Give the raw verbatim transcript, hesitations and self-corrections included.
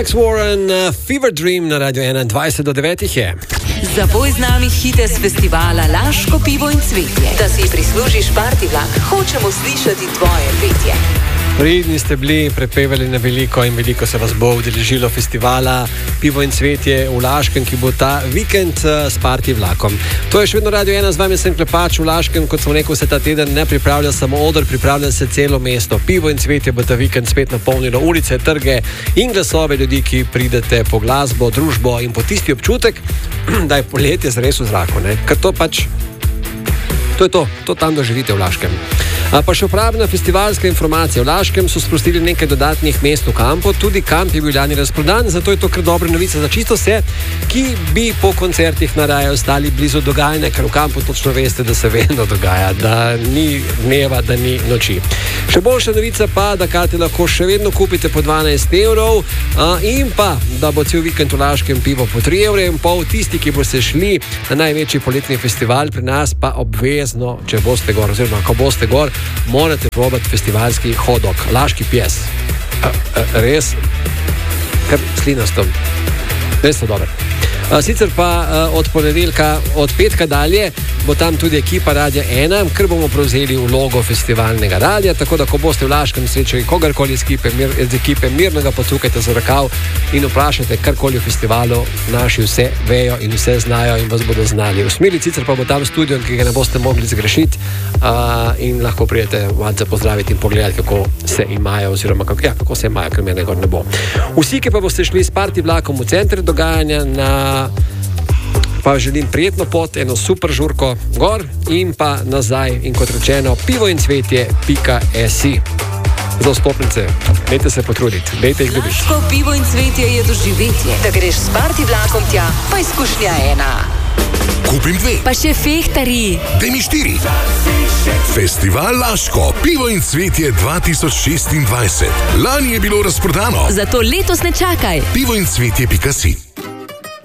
Alex Warren, uh, Fever Dream na Radio enaindvajset do devetih je. Zaboj z nami hite z festivala Laško pivo in cvetje. Da si prislužiš party vlak, hočemo slišati tvoje petje. Pridni ste bili, prepevali na veliko in veliko se vas bo udeležilo festivala Pivo in cvetje v Laškem, ki bo ta vikend s party vlakom. To je še vedno Radio ena, z vami sem Klepač. V Laškem, kot sem rekel, se ta teden ne pripravlja samo oder, pripravlja se celo mesto. Pivo in cvetje bo ta vikend spet napolnilo ulice, trge in glasove ljudi, ki pridete po glasbo, družbo in po tisti občutek, da je poletje zares v zraku, ne? Ker to pač, to je to, to tam doživite v Laškem. A pa še upravna festivalska informacija. V Laškem so sprostili nekaj dodatnih mest v kampu, tudi kamp je bil lani razprodan, zato je to kar dobra novica za čisto vse, ki bi po koncertih naraje ostali blizu dogajanja, ker v kampu točno veste, da se vedno dogaja, da ni dneva, da ni noči. Še boljša novica pa, da karte lahko še vedno kupite po dvanajst evrov a, in pa, da bo cel vikend v Laškem pivo po tri evre in pol. Tisti, ki boste šli na največji poletni festival pri nas, pa obvezno, če boste gor, oziroma ko boste gor, morate probati festivalski hot dog, laški pies. A, a, res, kar slinastom. Res so dober. A, sicer pa a, od ponedeljka, od petka dalje, bo tam tudi ekipa Radia ena, ker bomo prevzeli vlogo festivalnega radia, tako da ko boste v Laškem srečali kogarkoli iz ekipe, mir, iz ekipe mirnega pocukajte za rokav in vprašajte karkoli v festivalu, naši vse vejo in vse znajo in vas bodo znali. V Smili sicer pa bo tam studio, ki ga ne boste mogli zgrešiti uh, in lahko prijete malce pozdraviti in pogledati, kako se imajo oziroma kako, ja, kako se imajo, ker mene gor ne bo. Vsi, ki pa boste šli s party vlakom v center dogajanja, na pa želim prijetno pot, eno super žurko gor in pa nazaj in kot rečeno pivo in cvetje pika si. Za vstopnice, dajte se potruditi, dajte jih dobiti. Laško pivo in cvetje je doživetje, da greš s party vlakom tja, pa izkušnja ena. Kupim dve. Pa še fehtari. Daj mi štiri. Festival Laško, pivo in cvetje dva tisoč šestindvajset. Lani je bilo razprodano. Zato letos ne čakaj. pivo in cvetje pika si.